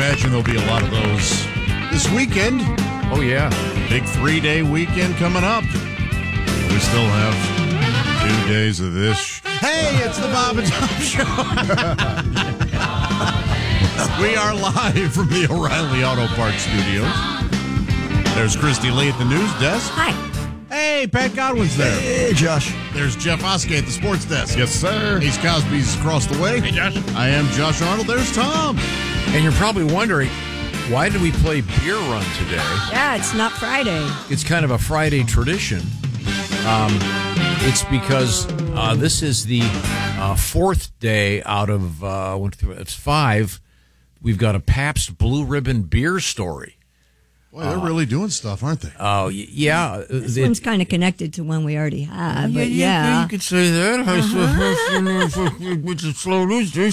imagine there'll be a lot of those this weekend. Oh, yeah. Big 3-day weekend coming up. We still have 2 days of this. Hey, it's the Bob and Tom Show. We are live from the O'Reilly Auto Parts Studios. There's Christy Lee at the news desk. Hi. Hey, Pat Godwin's there. Hey, Josh. There's Jeff Oskey at the sports desk. Yes, sir. Ace Cosby's across the way. Hey, Josh. I am Josh Arnold. There's Tom. And you're probably wondering, why did we play Beer Run today? Yeah, it's not Friday. It's kind of a Friday tradition. It's because this is the fourth day out of it's 5. We've got a Pabst Blue Ribbon beer story. Boy, they're really doing stuff, aren't they? Oh, yeah. This one's kind of connected to one we already had, but yeah. You could say that. It's a slow news day.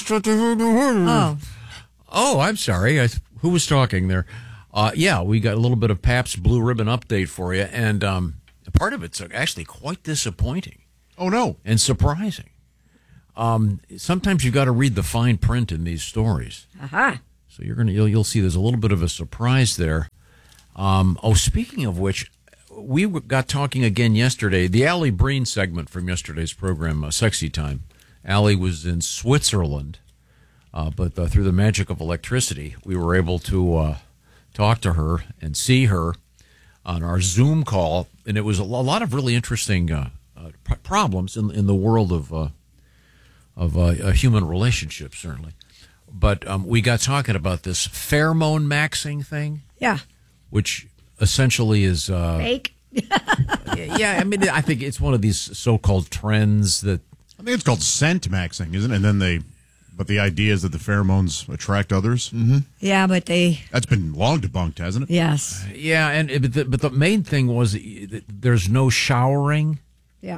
Oh, I'm sorry. Who was talking there? Yeah, we got a little bit of Pabst Blue Ribbon update for you, and part of it's actually quite disappointing. Oh, no. And surprising. Sometimes you've got to read the fine print in these stories. Aha. So you'll see there's a little bit of a surprise there. Speaking of which, we got talking again yesterday. The Allie Breen segment from yesterday's program, Sexy Time. Allie was in Switzerland, but through the magic of electricity, we were able to talk to her and see her on our Zoom call, and it was a lot of really interesting problems in the world of human relationships, certainly. But we got talking about this pheromone maxing thing. Yeah. Which essentially is fake. Yeah, I mean, I think it's one of these so-called trends that I think it's called scent maxing, isn't it? And then but the idea is that the pheromones attract others. Mm-hmm. Yeah, but that's been long debunked, hasn't it? Yes. Yeah, but the main thing was that there's no showering. Yeah.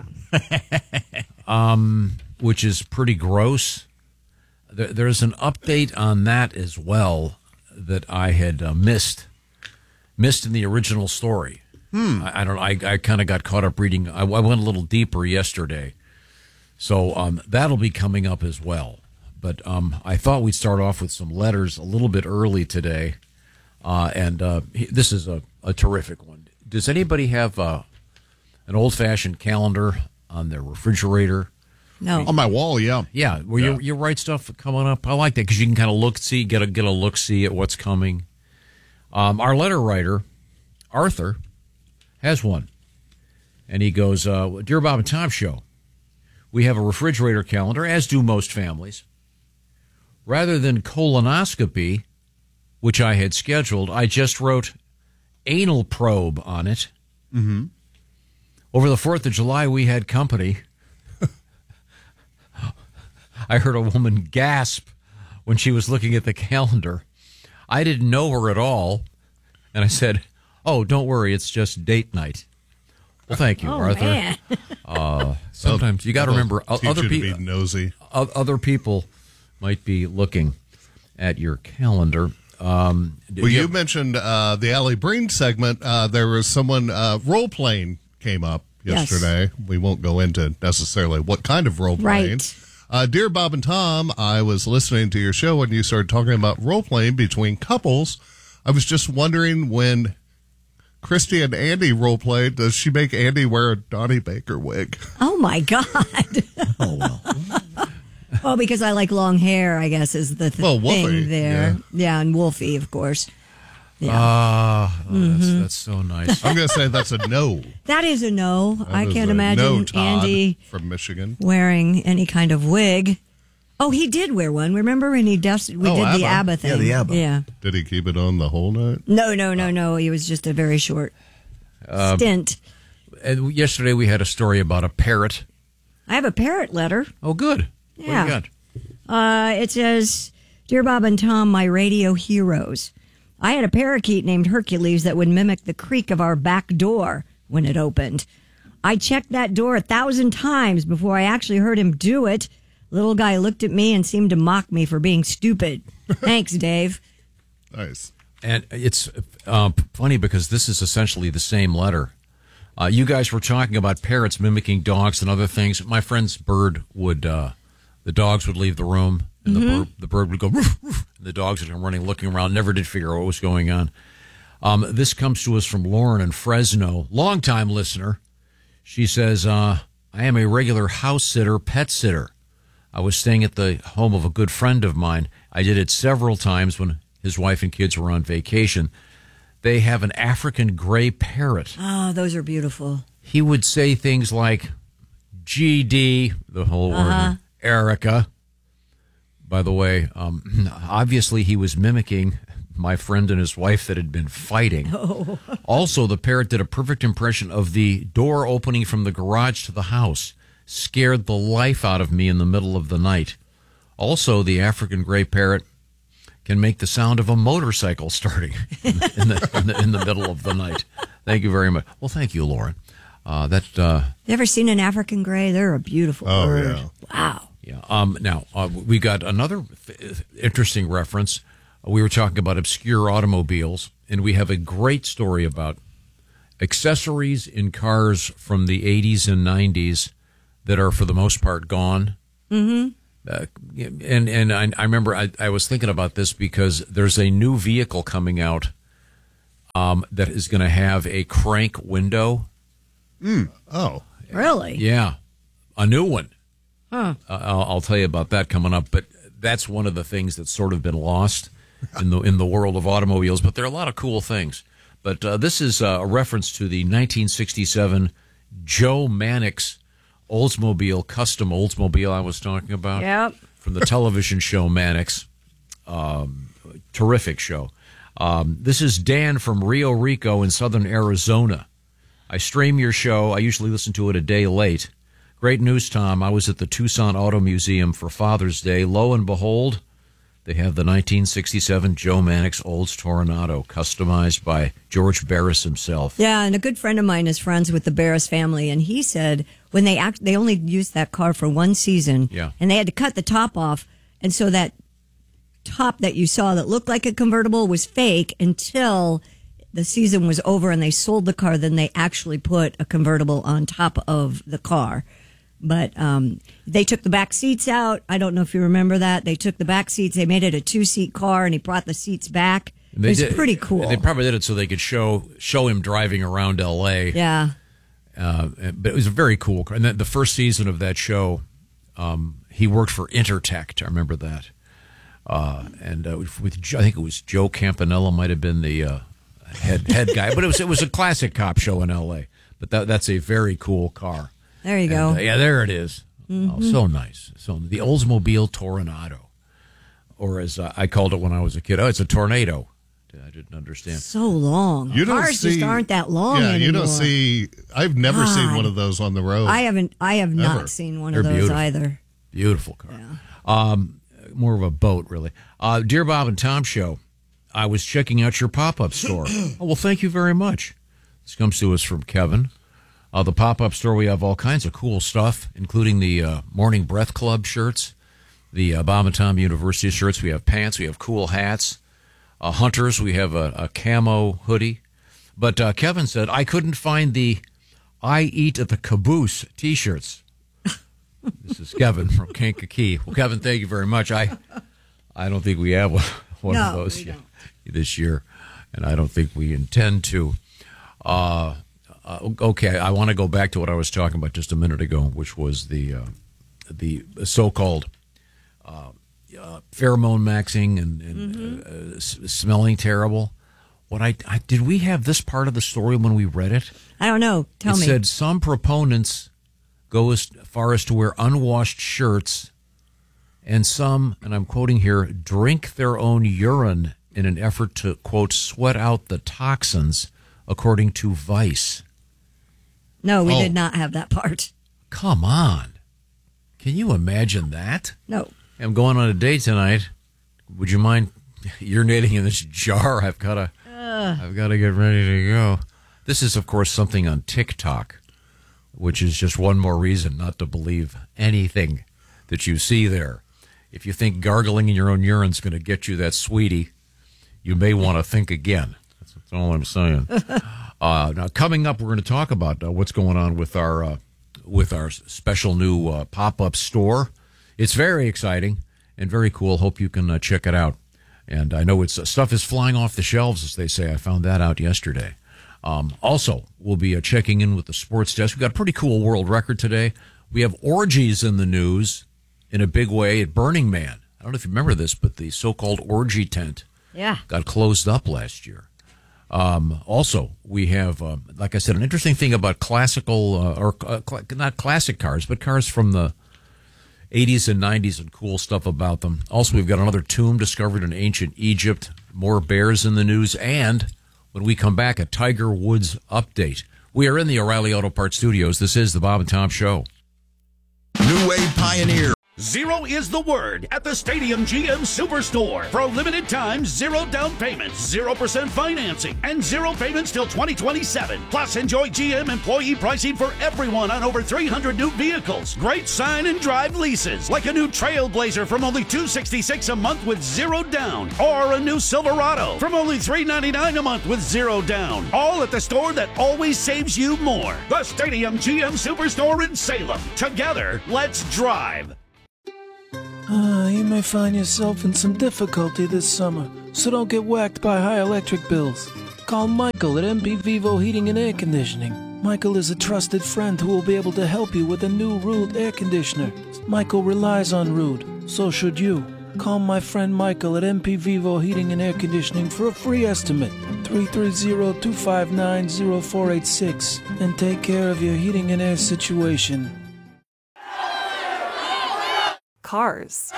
Which is pretty gross. There's an update on that as well that I had missed in the original story. I don't know. I kind of got caught up reading. I went a little deeper yesterday, so that'll be coming up as well. But I thought we'd start off with some letters a little bit early today, and this is a terrific one. Does anybody have an old-fashioned calendar on their refrigerator? No. On my wall, yeah. Yeah, where you write stuff coming up. I like that because you can kind of get a look-see at what's coming. Our letter writer, Arthur, has one. And he goes, Dear Bob and Tom Show, we have a refrigerator calendar, as do most families. Rather than colonoscopy, which I had scheduled, I just wrote anal probe on it. Mm-hmm. Over the 4th of July, we had company. I heard a woman gasp when she was looking at the calendar. I didn't know her at all, and I said, "Oh, don't worry, it's just date night." Well, thank you, Arthur. Man. Sometimes you got to remember other people. Nosy. Other people might be looking at your calendar. You mentioned the Allie Breen segment. There was someone role playing came up yesterday. Yes. We won't go into necessarily what kind of role playing. Right. Dear Bob and Tom, I was listening to your show when you started talking about role playing between couples. I was just wondering, when Christy and Andy role played, does she make Andy wear a Donnie Baker wig? Oh my God. Oh well. Well, because I like long hair, I guess, is the Wolfie, thing there. Yeah, and Wolfie, of course. Yeah. That's so nice. I'm going to say that's a no. That is a no. I can't imagine no, Todd, Andy from Michigan wearing any kind of wig. Oh, he did wear one. Remember when we did the ABBA thing? Yeah, the ABBA. Yeah. Did he keep it on the whole night? No. He was just a very short stint. And yesterday we had a story about a parrot. I have a parrot letter. Oh, good. Yeah. What do you got? It says, Dear Bob and Tom, my radio heroes. I had a parakeet named Hercules that would mimic the creak of our back door when it opened. I checked that door 1,000 times before I actually heard him do it. Little guy looked at me and seemed to mock me for being stupid. Thanks, Dave. Nice. And it's funny because this is essentially the same letter. You guys were talking about parrots mimicking dogs and other things. My friend's bird would, the dogs would leave the room and the bird would go, roof, roof, and the dogs would come running, looking around, never did figure out what was going on. This comes to us from Lauren in Fresno, longtime listener. She says, I am a regular house sitter, pet sitter. I was staying at the home of a good friend of mine. I did it several times when his wife and kids were on vacation. They have an African gray parrot. Oh, those are beautiful. He would say things like, GD, the whole word, Erica. By the way, obviously he was mimicking my friend and his wife that had been fighting. Oh. Also, the parrot did a perfect impression of the door opening from the garage to the house. Scared the life out of me in the middle of the night. Also, the African gray parrot can make the sound of a motorcycle starting in the middle of the night. Thank you very much. Well, thank you, Lauren. You ever seen an African gray? They're a beautiful bird. Yeah. Wow. Yeah. Now, we got another interesting reference. We were talking about obscure automobiles, and we have a great story about accessories in cars from the 80s and 90s that are, for the most part, gone. Mm-hmm. And I remember I was thinking about this because there's a new vehicle coming out that is going to have a crank window. Oh. Really? Yeah. A new one. Huh. I'll tell you about that coming up, but that's one of the things that's sort of been lost in the world of automobiles, but there are a lot of cool things. But this is a reference to the 1967 Joe Mannix Oldsmobile, custom Oldsmobile I was talking about. Yep. From the television show Mannix. Terrific show. This is Dan from Rio Rico in southern Arizona. I stream your show. I usually listen to it a day late. Great news, Tom. I was at the Tucson Auto Museum for Father's Day. Lo and behold, they have the 1967 Joe Mannix Olds Toronado, customized by George Barris himself. Yeah, and a good friend of mine is friends with the Barris family, and he said when they only used that car for one season, and they had to cut the top off, and so that top that you saw that looked like a convertible was fake until the season was over and they sold the car. Then they actually put a convertible on top of the car. But they took the back seats out. I don't know if you remember that. They took the back seats. They made it a 2-seat car, and he brought the seats back. It was pretty cool. They probably did it so they could show him driving around L.A. Yeah. But it was a very cool car. And then the first season of that show, he worked for Intertech. I remember that. And I think it was Joe Campanella might have been the head guy. But it was a classic cop show in L.A. But that's a very cool car. There you go. Yeah, there it is. Mm-hmm. Oh, so nice. So the Oldsmobile Toronado, or as I called it when I was a kid, it's a tornado. I didn't understand. So long. Cars just aren't that long anymore. You don't see. I've never seen one of those on the road. I have not seen one of those either. Beautiful car. Yeah. More of a boat, really. Dear Bob and Tom Show, I was checking out your pop-up store. Oh, well, thank you very much. This comes to us from Kevin. The pop-up store, we have all kinds of cool stuff, including the Morning Breath Club shirts, the Bob and Tom University shirts. We have pants. We have cool hats. Hunters, we have a camo hoodie. But Kevin said, I couldn't find the I Eat at the Caboose T-shirts. This is Kevin from Kankakee. Well, Kevin, thank you very much. I don't think we have one of those yet this year, and I don't think we intend to. Okay, I want to go back to what I was talking about just a minute ago, which was the so-called pheromone maxing and smelling terrible. Did we have this part of the story when we read it? I don't know. Tell me. It said some proponents go as far as to wear unwashed shirts, and some, and I'm quoting here, drink their own urine in an effort to, quote, sweat out the toxins, according to Vice. No, we did not have that part. Come on. Can you imagine that? No. I'm going on a date tonight. Would you mind urinating in this jar? I've got to get ready to go. This is, of course, something on TikTok, which is just one more reason not to believe anything that you see there. If you think gargling in your own urine is going to get you that sweetie, you may want to think again. That's all I'm saying. Now, coming up, we're going to talk about what's going on with our special new pop-up store. It's very exciting, and very cool. Hope you can check it out. And I know it's stuff is flying off the shelves, as they say. I found that out yesterday. Also, we'll be checking in with the sports desk. We've got a pretty cool world record today. We have orgies in the news in a big way at Burning Man. I don't know if you remember this, but the so-called orgy tent got closed up last year. Also, we have, like I said, an interesting thing about classical, not classic cars, but cars from the 80s and 90s and cool stuff about them. Also, we've got another tomb discovered in ancient Egypt, more bears in the news, and when we come back, a Tiger Woods update. We are in the O'Reilly Auto Parts studios. This is the Bob and Tom Show. New Wave Pioneer. Zero is the word at the Stadium GM Superstore. For a limited time, zero down payments, 0% financing, and zero payments till 2027. Plus, enjoy GM employee pricing for everyone on over 300 new vehicles. Great sign and drive leases, like a new Trailblazer from only $266 a month with zero down, or a new Silverado from only $399 a month with zero down. All at the store that always saves you more. The Stadium GM Superstore in Salem. Together, let's drive. You may find yourself in some difficulty this summer, so don't get whacked by high electric bills. Call Michael at MP Vivo Heating and Air Conditioning. Michael is a trusted friend who will be able to help you with a new Rude air conditioner. Michael relies on Rude, so should you. Call my friend Michael at MP Vivo Heating and Air Conditioning for a free estimate, 330-259-0486, and take care of your heating and air situation. Cars.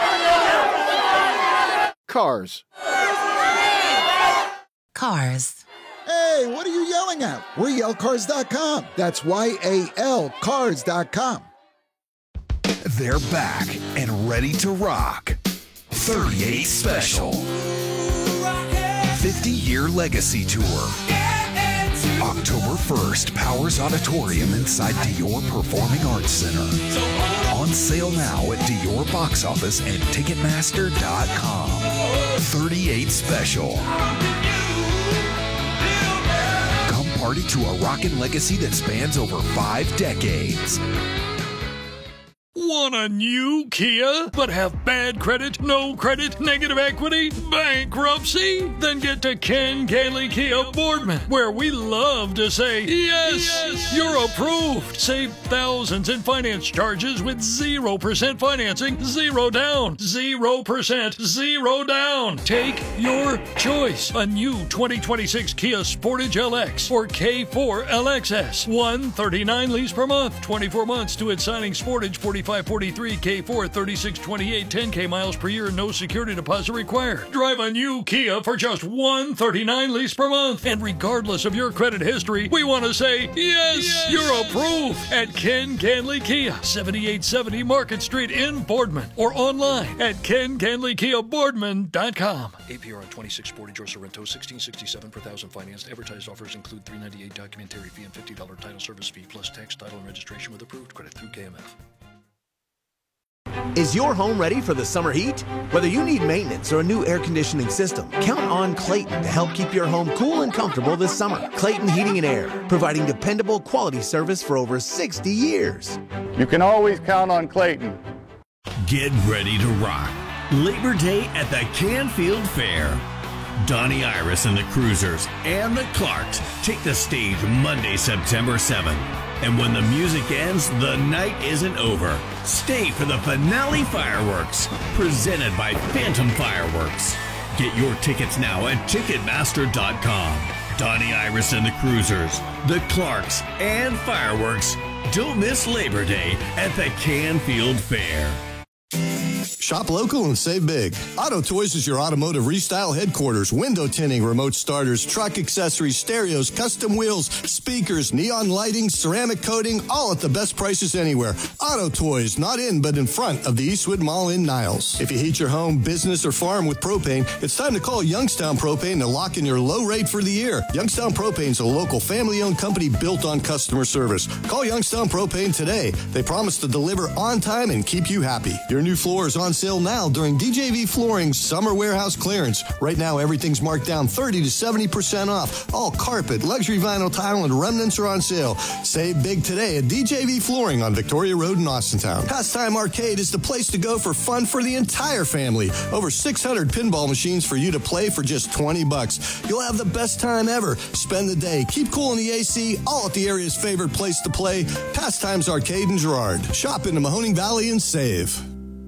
Cars. Cars. Hey, what are you yelling at? We're yellcars.com. That's YAL cars.com. They're back and ready to rock. 38 Special. 50-year legacy tour. October 1st, Powers Auditorium inside Dior Performing Arts Center. On sale now at Dior Box Office and Ticketmaster.com. 38 Special. Come party to a rockin' legacy that spans over 5 decades. Want a new Kia, but have bad credit, no credit, negative equity, bankruptcy? Then get to Ken Ganley Kia Boardman, where we love to say, yes, you're approved. Save thousands in finance charges with 0% financing, 0 down, 0%, 0 down. Take your choice. A new 2026 Kia Sportage LX or K4 LXS. $139 lease per month, 24 months to its signing. Sportage 4543, K4 3628, 10K miles per year, no security deposit required. Drive a new Kia for just $139 lease per month. And regardless of your credit history, we want to say, yes, you're approved at Ken Ganley Kia, 7870 Market Street in Boardman, or online at KenGanleyKiaBoardman.com. APR on 26 Sportage or Sorrento, $1,667 per thousand financed. Advertised offers include $398 documentary fee and $50 title service fee, plus tax, title, and registration with approved credit through KMF. Is your home ready for the summer heat? Whether you need maintenance or a new air conditioning system, count on Clayton to help keep your home cool and comfortable this summer. Clayton Heating and Air, providing dependable quality service for over 60 years. You can always count on Clayton. Get ready to rock. Labor Day at the Canfield Fair. Donnie Iris and the Cruisers and the Clarks take the stage Monday, September 7th. And when the music ends, the night isn't over. Stay for the finale fireworks, presented by Phantom Fireworks. Get your tickets now at Ticketmaster.com. Donnie Iris and the Cruisers, the Clarks, and fireworks. Don't miss Labor Day at the Canfield Fair. Shop local and save big. Auto Toys is your automotive restyle headquarters. Window tinting, remote starters, truck accessories, stereos, custom wheels, speakers, neon lighting, ceramic coating, all at the best prices anywhere. Auto Toys, not in, but in front of the Eastwood Mall in Niles. If you heat your home, business, or farm with propane, it's time to call Youngstown Propane to lock in your low rate for the year. Youngstown Propane is a local family-owned company built on customer service. Call Youngstown Propane today. They promise to deliver on time and keep you happy. Your new floor is on on sale now during DJV Flooring's Summer Warehouse Clearance. Right now, everything's marked down 30 to 70% off. All carpet, luxury vinyl tile, and remnants are on sale. Save big today at DJV Flooring on Victoria Road in Austintown. Pastime Arcade is the place to go for fun for the entire family. Over 600 pinball machines for you to play for just $20. You'll have the best time ever. Spend the day, keep cool in the AC, all at the area's favorite place to play, Pastimes Arcade in Girard. Shop in the Mahoning Valley and save.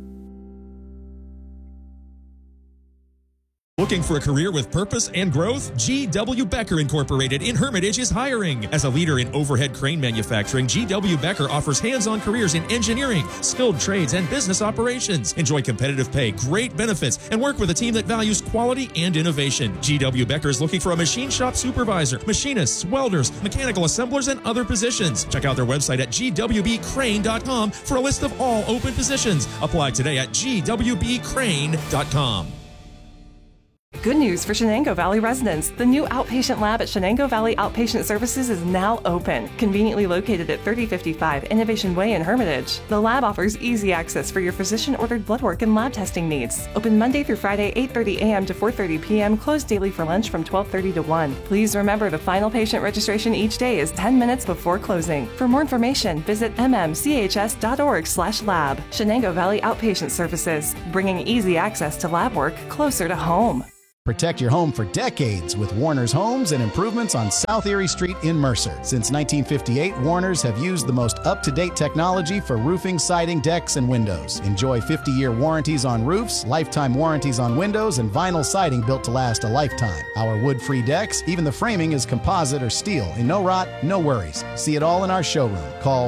Looking for a career with purpose and growth? G.W. Becker Incorporated in Hermitage is hiring. As a leader in overhead crane manufacturing, G.W. Becker offers hands-on careers in engineering, skilled trades, and business operations. Enjoy competitive pay, great benefits, and work with a team that values quality and innovation. G.W. Becker is looking for a machine shop supervisor, machinists, welders, mechanical assemblers, and other positions. Check out their website at gwbcrane.com for a list of all open positions. Apply today at gwbcrane.com. Good news for Shenango Valley residents. The new outpatient lab at Shenango Valley Outpatient Services is now open, conveniently located at 3055 Innovation Way in Hermitage. The lab offers easy access for your physician-ordered blood work and lab testing needs. Open Monday through Friday, 8:30 a.m. to 4:30 p.m., closed daily for lunch from 12:30 to 1. Please remember the final patient registration each day is 10 minutes before closing. For more information, visit mmchs.org/lab. Shenango Valley Outpatient Services, bringing easy access to lab work closer to home. Protect your home for decades with Warner's Homes and Improvements on South Erie Street in Mercer. Since 1958, Warner's have used the most up-to-date technology for roofing, siding, decks, and windows. Enjoy 50-year warranties on roofs, lifetime warranties on windows, and vinyl siding built to last a lifetime. Our wood-free decks, even the framing is composite or steel, and no rot, no worries. See it all in our showroom. Call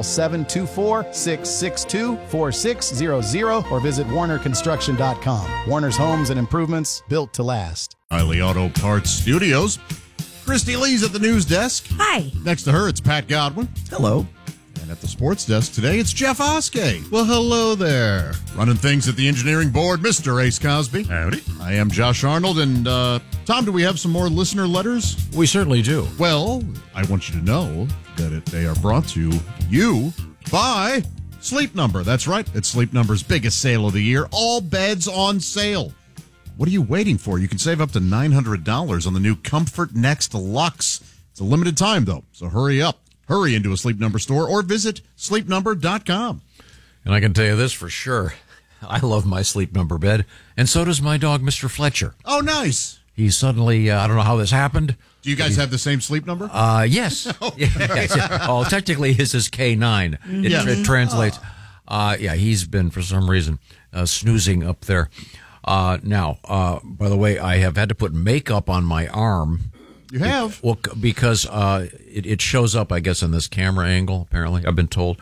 724-662-4600 or visit warnerconstruction.com. Warner's Homes and Improvements, built to last. O'Reilly Auto Parts Studios. Christy Lee's at the news desk. Hi. Next to her, it's Pat Godwin. Hello. And at the sports desk today, it's Jeff Oskey. Well, hello there. Running things at the engineering board, Mr. Ace Cosby. Howdy. I am Josh Arnold. And, Tom, do we have some more listener letters? We certainly do. Well, I want you to know that they are brought to you by Sleep Number. That's right. It's Sleep Number's biggest sale of the year. All beds on sale. What are you waiting for? You can save up to $900 on the new Comfort Next Luxe. It's a limited time, though, so hurry up. Hurry into a Sleep Number store or visit sleepnumber.com. And I can tell you this for sure. I love my Sleep Number bed, and so does my dog, Mr. Fletcher. Oh, nice. He suddenly, I don't know how this happened. Do you guys have the same sleep number? Yes. Yes. Oh, technically his is K9. It translates. He's been, for some reason, snoozing up there. Now, by the way, I have had to put makeup on my arm. You have? Well, because it shows up, I guess, in this camera angle, apparently, I've been told.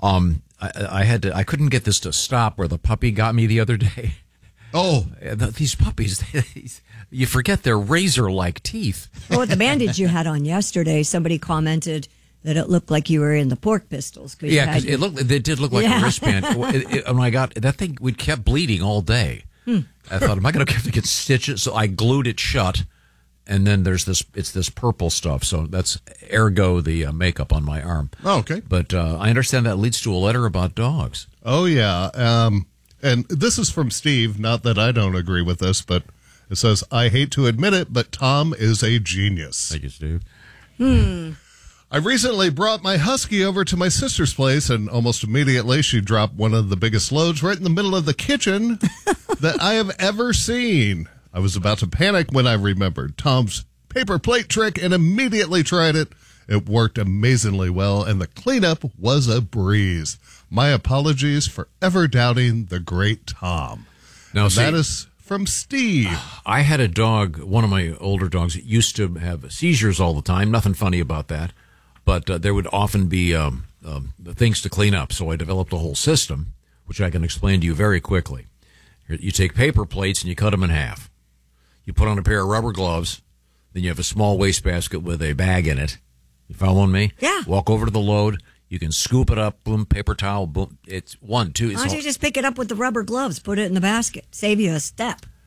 I couldn't get this to stop where the puppy got me the other day. Oh. These puppies, you forget their razor-like teeth. Well, the bandage you had on yesterday, somebody commented that it looked like you were in the Pork Pistols. Yeah, because it did look like a wristband. When I got that thing, we kept bleeding all day. I thought, am I going to have to get stitches? So I glued it shut, and then it's this purple stuff. So that's ergo the makeup on my arm. Oh, okay. But I understand that leads to a letter about dogs. Oh, yeah. And this is from Steve. Not that I don't agree with this, but it says, I hate to admit it, but Tom is a genius. Thank you, Steve. I recently brought my husky over to my sister's place, and almost immediately she dropped one of the biggest loads right in the middle of the kitchen that I have ever seen. I was about to panic when I remembered Tom's paper plate trick and immediately tried it. It worked amazingly well, and the cleanup was a breeze. My apologies for ever doubting the great Tom. Now, that is from Steve. I had a dog, one of my older dogs, that used to have seizures all the time. Nothing funny about that. But there would often be things to clean up. So I developed a whole system, which I can explain to you very quickly. You take paper plates and you cut them in half. You put on a pair of rubber gloves. Then you have a small wastebasket with a bag in it. You following me? Yeah. Walk over to the load. You can scoop it up. Boom, paper towel. Boom. It's 1, 2. Why don't you just pick it up with the rubber gloves? Put it in the basket. Save you a step.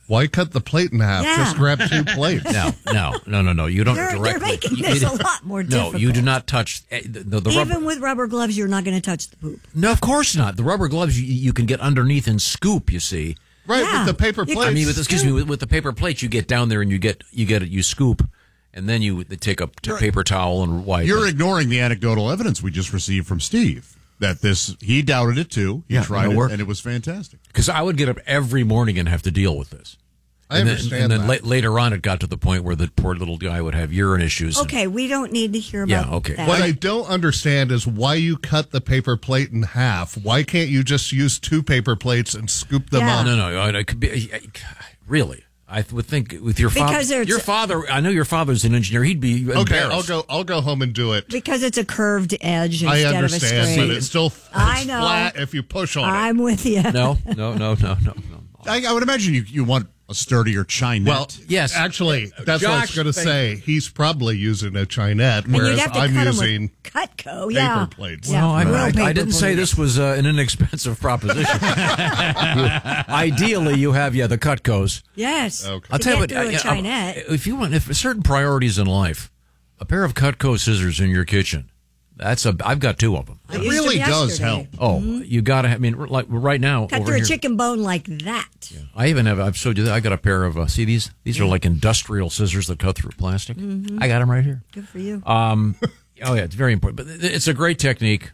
Why cut the plate in half? Yeah. Just grab 2 plates. No. You don't They're directly. making this a lot more difficult. No, you do not touch the rubber. Even with rubber gloves, you're not going to touch the poop. No, of course not. The rubber gloves you can get underneath and scoop. You see, right? Yeah. With the paper plates. I mean, with the paper plates, you get down there and you scoop, and then they take a paper towel and wipe. You're ignoring the anecdotal evidence we just received from Steve that he doubted it too. He tried it, and it was fantastic. Because I would get up every morning and have to deal with this. I understand and then that. Later on, it got to the point where the poor little guy would have urine issues. Okay, we don't need to hear about that. What I don't understand is why you cut the paper plate in half. Why can't you just use 2 paper plates and scoop them up? No. It could be really. I would think with your father. Your father. I know your father's an engineer. He'd be embarrassed. Okay. I'll go home and do it. Because it's a curved edge I instead of a understand, straight. but it's still flat if you push on it. I'm with you. No. I would imagine you want a sturdier chinette. Well, yes. Actually, that's what I was going to say. He's probably using a chinette, And you'd whereas have to I'm cut 'em using with Cutco, paper plates. Well, I paper didn't say plates. this was an inexpensive proposition. Ideally, you have the Cutcos. Yes. Okay. I'll tell you what. Get through a chinette. If certain priorities in life, a pair of Cutco scissors in your kitchen. I've got 2 of them. I It used really them does yesterday. help. Oh, you got to. I mean, like right now, Cut over through here, a chicken bone like that. I even have. I've showed you that. I got a pair of. See these? These are like industrial scissors that cut through plastic. Mhm. I got them right here. Good for you. Oh yeah, it's very important. But it's a great technique.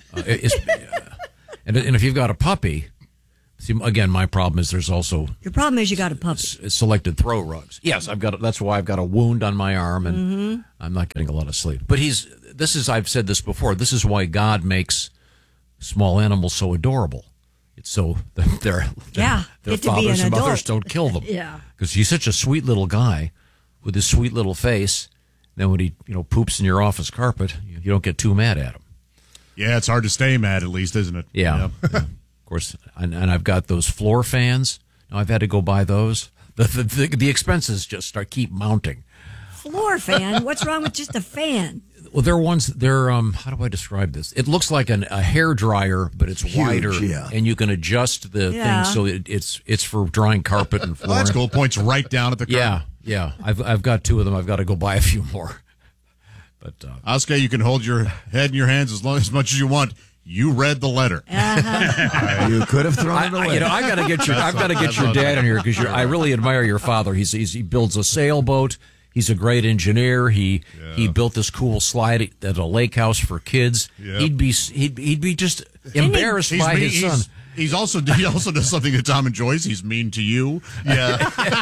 And if you've got a puppy, see again, my problem is there's also Your problem is you got a puppy. selected throw rugs. Yes, I've got. That's why I've got a wound on my arm, and I'm not getting a lot of sleep. But I've said this before. This is why God makes small animals so adorable. It's so their get to be fathers an and mothers adult. don't kill them. Yeah. Because he's such a sweet little guy with his sweet little face. Then when he poops in your office carpet, you don't get too mad at him. Yeah, it's hard to stay mad, at least, isn't it? Yeah. Yep. Of course, and I've got those floor fans. Now I've had to go buy those. The expenses just keep mounting. Floor fan? What's wrong with just a fan? Well, they're how do I describe this? It looks like a hair dryer, but it's wider, and you can adjust the thing so it's for drying carpet and flooring. Oh, that's cool. Points right down at the carpet. Yeah. I've got 2 of them. I've got to go buy a few more. But Oscar, you can hold your head in your hands as much as you want. You read the letter. You could have thrown it away. I've got to get your dad in here because I really admire your father. He builds a sailboat. He's a great engineer. He built this cool slide at a lake house for kids. Yep. He'd be just embarrassed by his son. He also does something that Tom enjoys. He's mean to you. Yeah.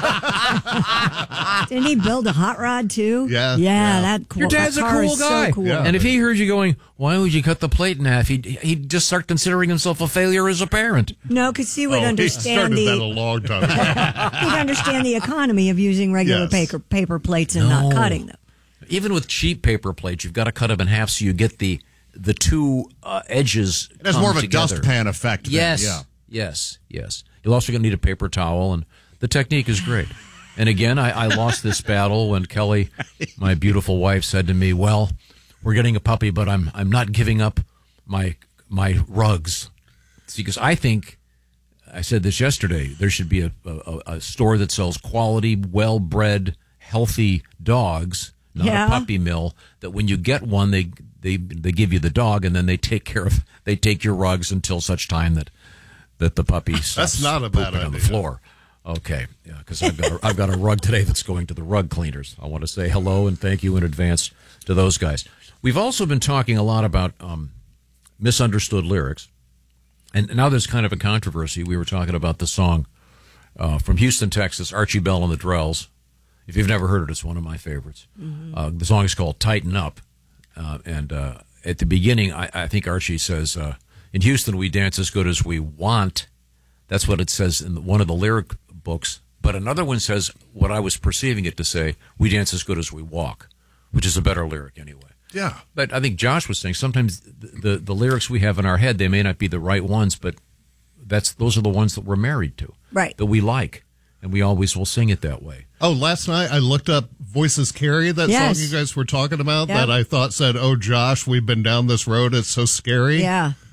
Didn't he build a hot rod too? Yeah. Yeah, that cool. Your dad's a that car cool is guy. So cool. Yeah. And if he heard you going, why would you cut the plate in half? He'd just start considering himself a failure as a parent. No, because he would He understand started that a long time ago. he'd understand the economy of using regular Yes. paper plates and not cutting them. Even with cheap paper plates, you've got to cut them in half so you get the 2 edges. It has come more of a together. dustpan effect. Yes. Yeah. Yes. You're also going to need a paper towel, and the technique is great. And again, I lost this battle when Kelly, my beautiful wife, said to me, "Well, we're getting a puppy, but I'm not giving up my rugs." See, because I think I said this yesterday. There should be a store that sells quality, well-bred, healthy dogs, not a puppy mill. That when you get one, they give you the dog, and then they take your rugs until such time that the puppy stops. That's not a bad pooping on the idea. floor. Okay, yeah, because I've got a rug today that's going to the rug cleaners. I want to say hello and thank you in advance to those guys. We've also been talking a lot about misunderstood lyrics, and now there's kind of a controversy. We were talking about the song from Houston, Texas, Archie Bell and the Drells. If you've never heard it, it's one of my favorites. Mm-hmm. The song is called "Tighten Up," and at the beginning, I think Archie says, "In Houston, we dance as good as we want." That's what it says in one of the lyric books. But another one says what I was perceiving it to say: "We dance as good as we walk," which is a better lyric anyway. Yeah. But I think Josh was saying sometimes the lyrics we have in our head, they may not be the right ones, but those are the ones that we're married to, right? That we like, and we always will sing it that way. Oh, last night I looked up Voices Carry, that Yes. song you guys were talking about, Yep. that I thought said, "Oh, Josh, we've been down this road. It's so scary." Yeah.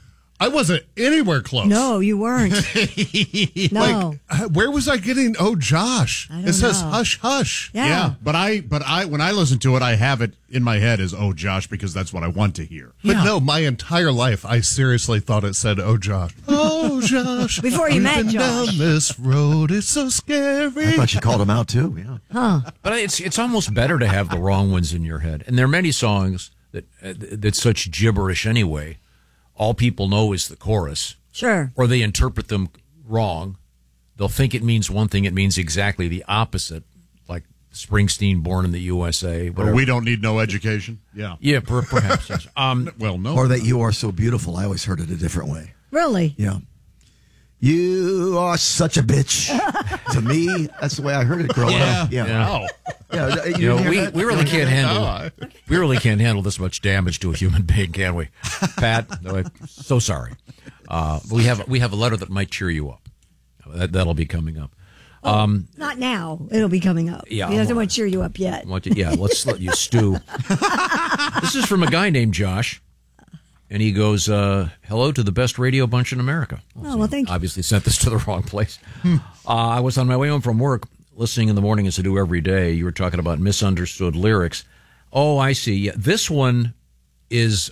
I wasn't anywhere close. No, you weren't. No. Like, where was I getting, oh, Josh? I don't It says know. hush, hush. Yeah, but I when I listen to it, I have it in my head as "Oh Josh" because that's what I want to hear. But no, my entire life, I seriously thought it said, oh, Josh. Oh, Josh. Before you met Moving Josh. down this road, it's so scary. I thought you called him out too. Yeah. Huh. But it's almost better to have the wrong ones in your head. And there are many songs that's such gibberish anyway. All people know is the chorus. Sure. Or they interpret them wrong. They'll think it means one thing. It means exactly the opposite. Like Springsteen, Born in the USA. Or We Don't Need No Education. Yeah. Yeah, perhaps. Yes. Well, no. Or that You Are So Beautiful. I always heard it a different way. Really? Yeah. You are such a bitch. To me, that's the way I heard it growing up. Yeah. Wow. Yeah. You know, we really can't handle this much damage to a human being, can we? Pat, I'm so sorry. We have a letter that might cheer you up. That'll be coming up. Not now. It'll be coming up. Yeah, He doesn't want to cheer you up yet. Let's let you stew. This is from a guy named Josh. And he goes, hello to the best radio bunch in America. Well, thank you. Obviously sent this to the wrong place. I was on my way home from work, listening in the morning as I do every day. You were talking about misunderstood lyrics. Oh, I see. Yeah, this one is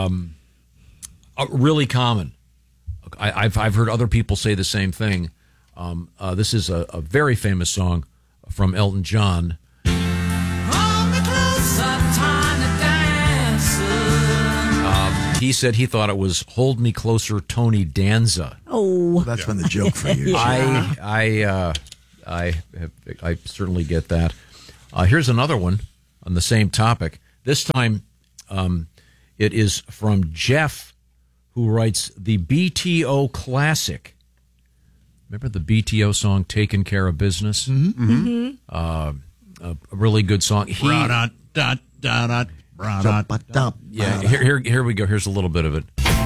really common. I've heard other people say the same thing. This is a very famous song from Elton John. He said he thought it was "Hold Me Closer, Tony Danza." Oh, that's been the joke for you. I certainly get that. Here's another one on the same topic. This time, it is from Jeff, who writes the BTO classic. Remember the BTO song "Taking Care of Business"? Mm-hmm. A really good song. Yeah, here we go. Here's a little bit of it.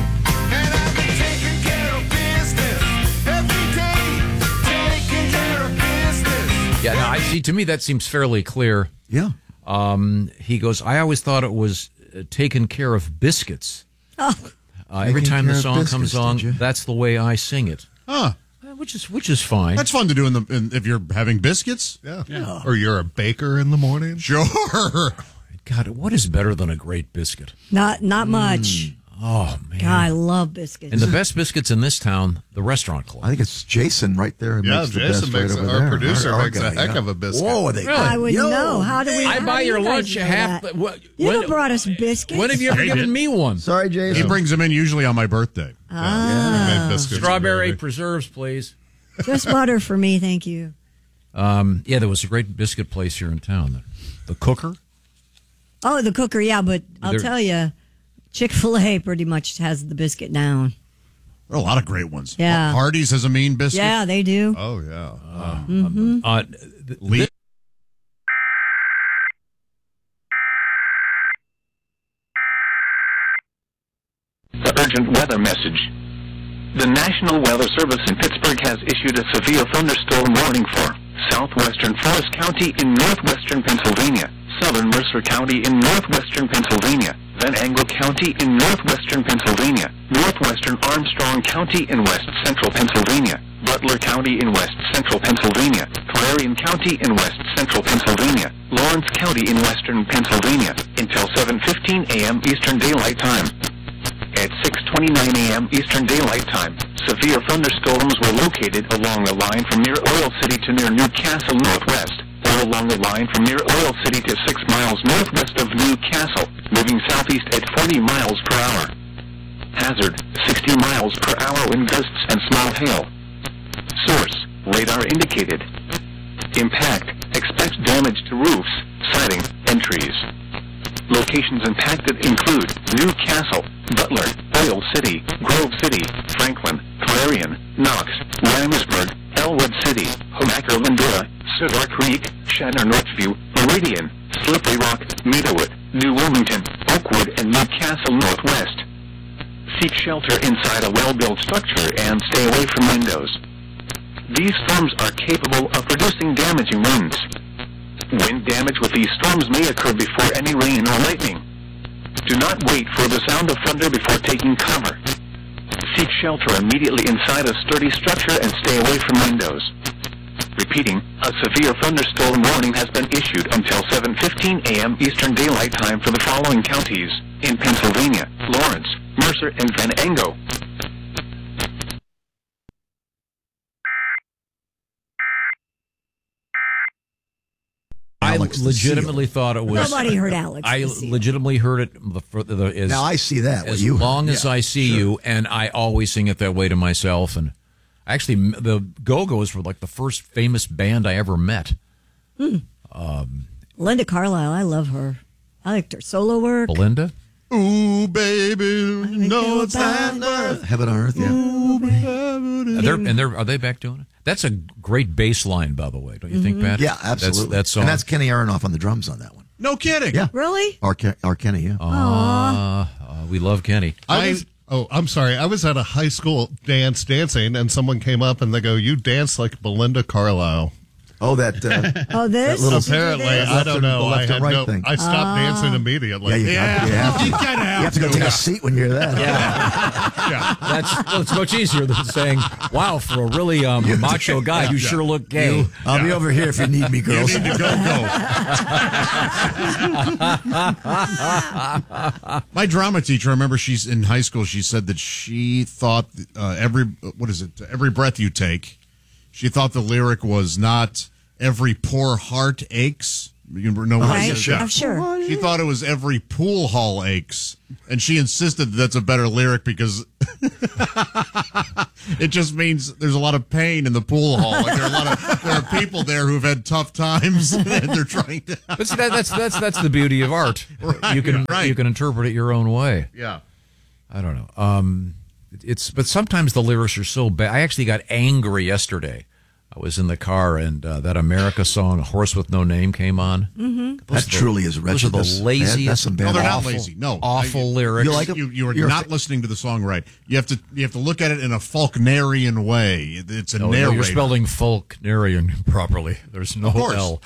Yeah, now, to me that seems fairly clear. Yeah. He goes, I always thought it was taking care of biscuits. Oh. Every time the song comes on, that's the way I sing it. Huh. Which is fine. That's fun to do if you're having biscuits. Yeah. Or you're a baker in the morning. Sure. God, what is better than a great biscuit? Not much. Oh, man. God, I love biscuits. And the best biscuits in this town, the Restaurant Club. I think it's Jason right there. Yeah, makes the Jason best makes right over our there. producer Our makes guy, a heck of a biscuit. Whoa, Really? I would know. How do we? I buy your lunch half. You never brought us biscuits. When have you ever given me one? Sorry, Jason. He brings them in usually on my birthday. Strawberry preserves, please. Just butter for me, thank you. Yeah, there was a great biscuit place here in town. The Cooker. Oh, the Cooker, yeah, but I'll tell you, Chick-fil-A pretty much has the biscuit down. There are a lot of great ones. Yeah. Hardee's has a mean biscuit. Yeah, they do. Oh, yeah. The urgent weather message. The National Weather Service in Pittsburgh has issued a severe thunderstorm warning for southwestern Forest County in northwestern Pennsylvania, southern Mercer County in northwestern Pennsylvania, Van Angle County in northwestern Pennsylvania, northwestern Armstrong County in west central Pennsylvania, Butler County in west central Pennsylvania, Clarion County in west central Pennsylvania, Lawrence County in western Pennsylvania, until 7:15 a.m. Eastern Daylight Time. At 6:29 a.m. Eastern Daylight Time, severe thunderstorms were located along the line from near Oil City to near Newcastle northwest, or along the line from near Oil City to 6 miles northwest of Newcastle, moving southeast at 40 miles per hour. Hazard, 60 miles per hour wind gusts and small hail. Source, radar indicated. Impact, expect damage to roofs, siding, and trees. Locations impacted include Newcastle, Butler, Oil City, Grove City, Franklin, Clarion, Knox, Williamsburg, Elwood City, Homaker Lindora, Cedar Creek, Shanner Northview, Meridian, Slippery Rock, Meadowood, New Wilmington, Oakwood, and Newcastle Northwest. Seek shelter inside a well-built structure and stay away from windows. These storms are capable of producing damaging winds. Wind damage with these storms may occur before any rain or lightning. Do not wait for the sound of thunder before taking cover. Seek shelter immediately inside a sturdy structure and stay away from windows. Repeating, a severe thunderstorm warning has been issued until 7:15 a.m. Eastern Daylight Time for the following counties in Pennsylvania: Lawrence, Mercer, and Venango. I legitimately thought it was. Nobody heard Alex. I legitimately heard it. Now I see that. As long as I see you, and I always sing it that way to myself. And actually, the Go-Go's were like the first famous band I ever met. Linda Carlisle, I love her. I liked her solo work. Belinda? Ooh, baby, no, it's not earth. Heaven on earth, yeah. Ooh, baby. Are they back doing it? That's a great bass line, by the way. Don't you think, Pat? Yeah, absolutely. That's and that's Kenny Aronoff on the drums on that one. No kidding. Yeah. Really? Our Kenny, yeah. We love Kenny. I'm sorry. I was at a high school dancing, and someone came up and they go, "You dance like Belinda Carlisle." Oh, that. This? That little apparently, I don't know. I had right thing. I stopped dancing immediately. Yeah, you have to. You kind of You have to go take a seat when you're there. Yeah. It's much easier than saying, "Wow, for a really macho guy, you sure look gay." I'll be over here if you need me, girls. You need to go. My drama teacher, I remember she's in high school, she said that she thought every breath you take, she thought the lyric was not every poor heart aches. You know what Right? it is? Yeah. Sure. She thought it was every pool hall aches. And she insisted that's a better lyric because it just means there's a lot of pain in the pool hall. Like there are people there who've had tough times and they're trying to. But see, that's the beauty of art. Right, you can right. you can interpret it your own way. Yeah. I don't know. But sometimes the lyrics are so bad. I actually got angry yesterday. I was in the car and that America song, "A Horse with No Name," came on. Mm-hmm. That truly is wretched. Those are the laziest. That's some bad. No, they're not awful, lazy. No, awful lyrics. You like them? You are not listening to the song right. You have to look at it in a Faulknerian way. It's a narrator. You're spelling Faulknerian properly. There's no L.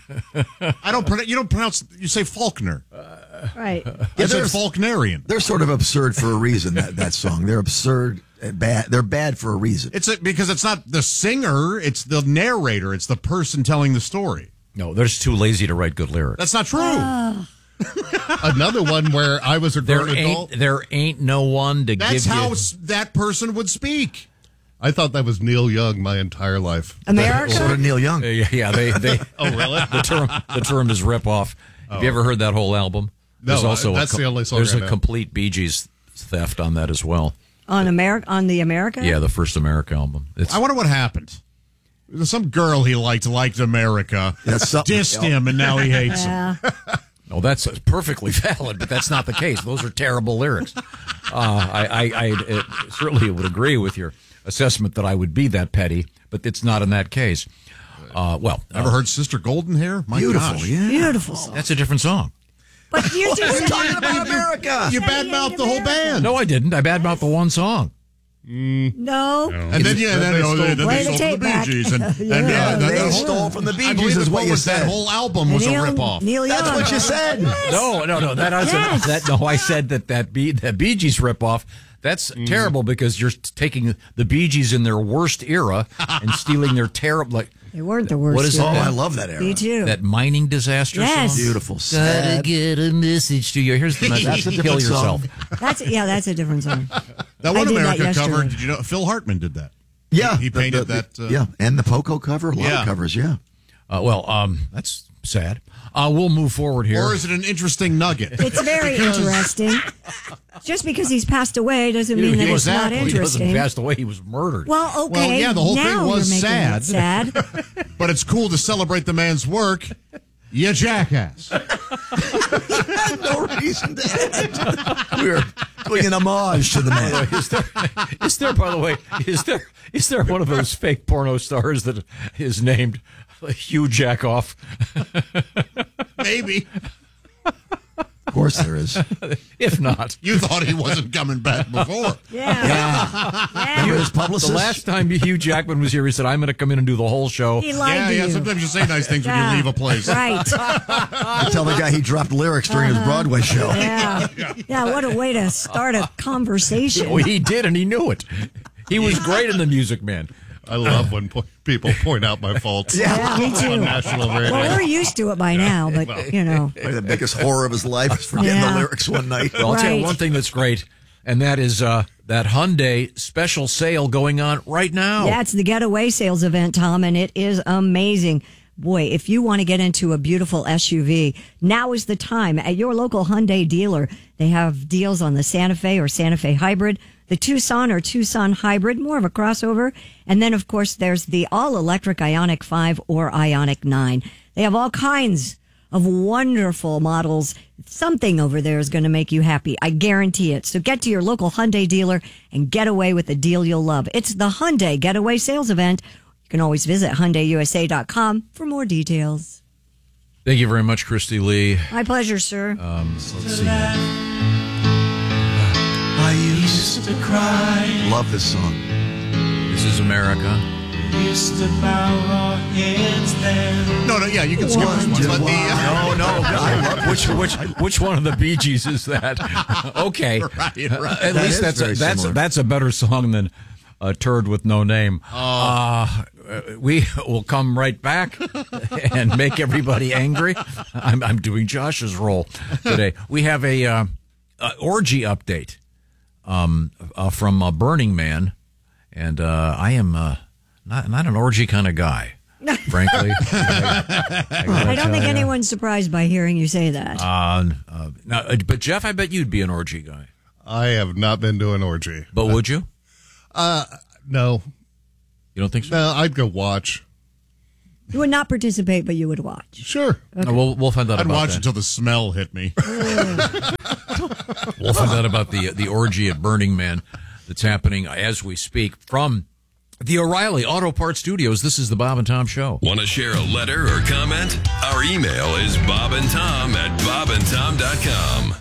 I don't. You don't pronounce. You say Faulkner. Right. I said Faulknerian. They're sort of absurd for a reason. That song. They're absurd. Bad. They're bad for a reason. Because it's not the singer. It's the narrator. It's the person telling the story. No, they're just too lazy to write good lyrics. That's not true. Another one where I was a grown adult. There ain't no one to That's give how you. that person would speak. I thought that was Neil Young my entire life. America? Sort of Neil Young. Yeah, they. Oh, really? The term is rip off. Have you ever heard that whole album? No, that's the only song There's I a know. complete Bee Gees theft on that as well. On the America? Yeah, the first America album. I wonder what happened. Some girl he liked America, dissed him, and now he hates him. No, that's perfectly valid, but that's not the case. Those are terrible lyrics. I certainly would agree with your assessment that I would be that petty, but it's not in that case. Ever heard Sister Golden Hair? My Beautiful, gosh. yeah. Beautiful song. That's a different song. But you're just talking about America. You badmouthed the whole band. No, I didn't. I badmouthed the one song. No. And then they stole from the Bee Gees. They stole from the Bee Gees is what you said. That whole album was a ripoff. Neil Young. That's what you said. Yes. No. I said that Bee Gees ripoff. That's terrible because you're taking the Bee Gees in their worst era and stealing their terrible. They weren't the worst. What is era. it? I love that era. Me too. That mining disaster Yes. song? Beautiful. Gotta Sad. get a message to you. Here's the message. That's a Kill different yourself. song. That's a different song. That One I did that America yesterday. cover, did you know Phil Hartman did that? Yeah. He painted that. Yeah, and the Poco cover, a lot of covers, yeah. That's sad. We'll move forward here. Or is it an interesting nugget? It's very interesting. Just because he's passed away doesn't mean that it's not He interesting. wasn't passed away. He was murdered. Well, okay. Well, yeah, the whole now thing was you're making sad. it sad. But it's cool to celebrate the man's work. You jackass. No reason to add. We're doing an homage to the man. Is there, by the way, is there one of those fake porno stars that is named Hugh Jackoff? Maybe. Of course there is. If not. You thought he wasn't coming back before. Yeah. Remember his publicist? The last time Hugh Jackman was here, he said, I'm going to come in and do the whole show. He lied to you. Sometimes you say nice things when you leave a place. Right. You tell the guy he dropped lyrics during his Broadway show. Yeah, what a way to start a conversation. Oh, he did, and he knew it. He was great in The Music Man. I love when people point out my faults. Yeah, me too. On national radio. Well, we're used to it by now, but, you know. The biggest horror of his life is forgetting the lyrics one night. Well, I'll tell you one thing that's great, and that is that Hyundai special sale going on right now. Yeah, it's the Getaway Sales event, Tom, and it is amazing. Boy, if you want to get into a beautiful SUV, now is the time. At your local Hyundai dealer, they have deals on the Santa Fe or Santa Fe Hybrid, the Tucson or Tucson Hybrid, more of a crossover. And then, of course, there's the all-electric Ioniq 5 or Ioniq 9. They have all kinds of wonderful models. Something over there is going to make you happy. I guarantee it. So get to your local Hyundai dealer and get away with a deal you'll love. It's the Hyundai Getaway Sales event. You can always visit HyundaiUSA.com for more details. Thank you very much, Christy Lee. My pleasure, sir. Let's see. I used to cry. Love this song. This is America. No, yeah, you can skip this one. No. Which one of the Bee Gees is that? Okay, right. At least that's a better song than a turd with no name. We will come right back and make everybody angry. I'm doing Josh's role today. We have a orgy update from Burning Man, and I am not an orgy kind of guy, frankly. I don't think anyone's surprised by hearing you say that. But Jeff, I bet you'd be an orgy guy. I have not been to an orgy. But would you? No. You don't think so? No, I'd go watch. You would not participate, but you would watch. Sure. Okay. We'll find out I'd about watch that. until the smell hit me. We'll find out about the orgy at Burning Man that's happening as we speak from the O'Reilly Auto Parts Studios. This is the Bob and Tom Show. Want to share a letter or comment? Our email is bobandtom@bobandtom.com.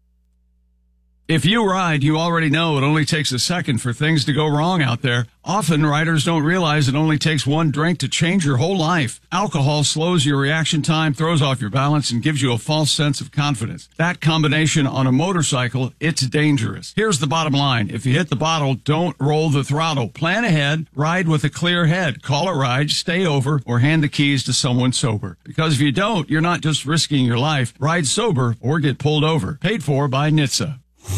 If you ride, you already know it only takes a second for things to go wrong out there. Often, riders don't realize it only takes one drink to change your whole life. Alcohol slows your reaction time, throws off your balance, and gives you a false sense of confidence. That combination on a motorcycle, it's dangerous. Here's the bottom line. If you hit the bottle, don't roll the throttle. Plan ahead, ride with a clear head. Call a ride, stay over, or hand the keys to someone sober. Because if you don't, you're not just risking your life. Ride sober or get pulled over. Paid for by NHTSA.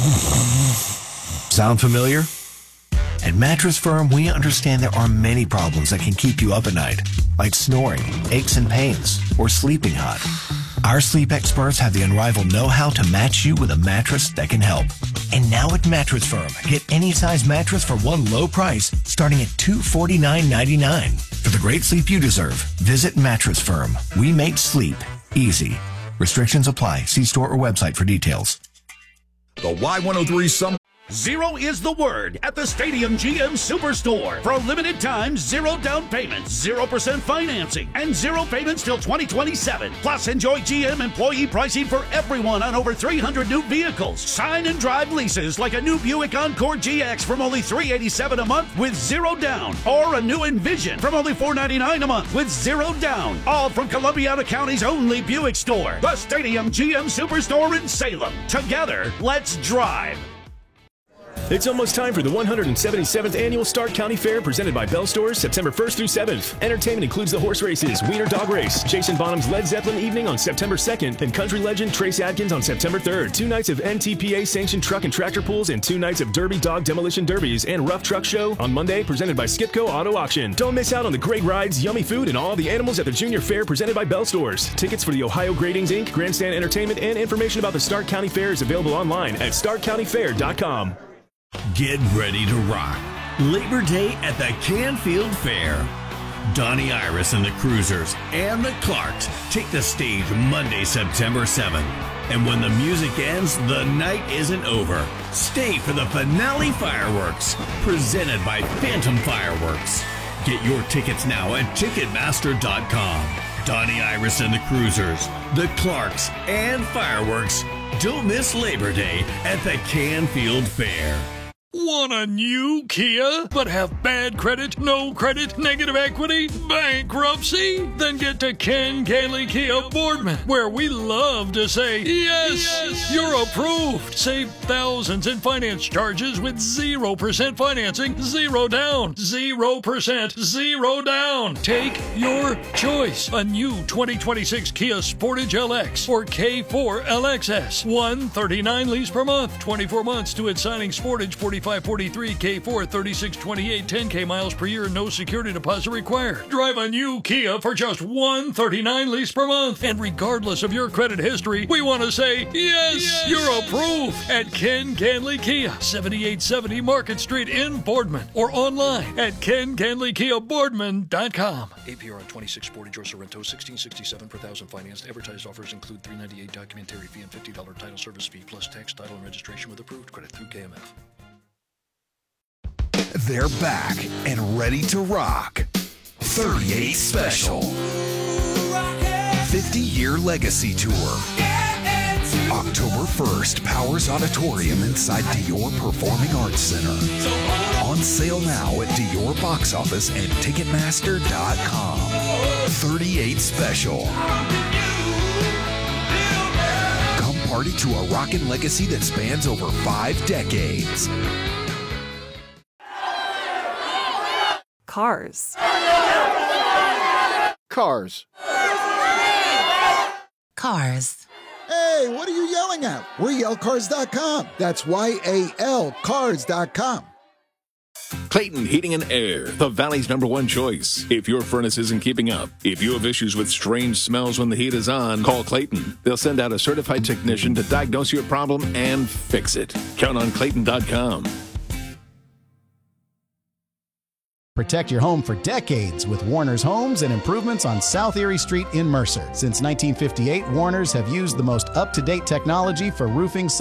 Sound familiar? At Mattress Firm, we understand there are many problems that can keep you up at night, like snoring, aches and pains, or sleeping hot. Our sleep experts have the unrivaled know-how to match you with a mattress that can help. And now at Mattress Firm, get any size mattress for one low price, starting at $249.99. For the great sleep you deserve, visit Mattress Firm. We make sleep easy. Restrictions apply. See store or website for details. The Y103 Summer. Zero is the word at the Stadium GM Superstore. For a limited time, zero down payments, 0% financing, and zero payments till 2027. Plus, enjoy GM employee pricing for everyone on over 300 new vehicles. Sign and drive leases like a new Buick Encore GX from only $387 a month with zero down. Or a new Envision from only $499 a month with zero down. All from Columbiana County's only Buick store. The Stadium GM Superstore in Salem. Together, let's drive. It's almost time for the 177th Annual Stark County Fair presented by Bell Stores, September 1st through 7th. Entertainment includes the horse races, Wiener Dog Race, Jason Bonham's Led Zeppelin Evening on September 2nd, and country legend Trace Adkins on September 3rd. 2 nights of NTPA-sanctioned truck and tractor pools and 2 nights of Derby Dog Demolition Derbies and Rough Truck Show on Monday presented by Skipco Auto Auction. Don't miss out on the great rides, yummy food, and all the animals at the Junior Fair presented by Bell Stores. Tickets for the Ohio Gradings, Inc., Grandstand Entertainment, and information about the Stark County Fair is available online at starkcountyfair.com. Get ready to rock. Labor Day at the Canfield Fair. Donnie Iris and the Cruisers and the Clarks take the stage Monday, September 7th. And when the music ends, the night isn't over. Stay for the finale fireworks, presented by Phantom Fireworks. Get your tickets now at Ticketmaster.com. Donnie Iris and the Cruisers, the Clarks, and Fireworks Don't miss Labor Day at the Canfield Fair. Want a new Kia, but have bad credit, no credit, negative equity, bankruptcy? Then get to Ken Gailey Kia Boardman, where we love to say, yes, you're approved. Save thousands in finance charges with 0% financing, 0 down, 0%, 0 down. Take your choice. A new 2026 Kia Sportage LX or K4 LXS. $139 lease per month, 24 months to its signing. Sportage 4543, K4 3628, 10K miles per year, no security deposit required. Drive a new Kia for just $139 lease per month. And regardless of your credit history, we want to say, yes, you're approved at Ken Ganley Kia, 7870 Market Street in Boardman, or online at kenganleykiaboardman.com. APR on 26 Sportage or Sorrento, $1,667 per thousand financed. Advertised offers include $398 documentary fee and $50 title service fee, plus tax, title, and registration with approved credit through KMF. They're back and ready to rock. 38 Special. 50-year legacy tour. October 1st, Powers Auditorium inside Dior Performing Arts Center. On sale now at Dior Box Office and Ticketmaster.com. 38 Special. Come party to a rockin' legacy that spans over 5 decades. Cars. Cars. Cars. Hey, what are you yelling at? We're yellcars.com. That's YALcars.com. Clayton Heating and Air, the Valley's #1 choice. If your furnace isn't keeping up, if you have issues with strange smells when the heat is on, call Clayton. They'll send out a certified technician to diagnose your problem and fix it. Count on Clayton.com. Protect your home for decades with Warner's Homes and Improvements on South Erie Street in Mercer. Since 1958, Warner's have used the most up-to-date technology for roofing,